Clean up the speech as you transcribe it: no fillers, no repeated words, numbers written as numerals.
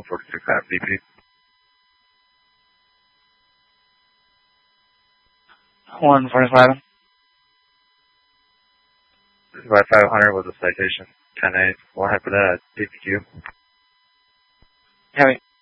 146 BP. 145. 500 was a citation. 10-8. What happened to that? DPQ. Heavy.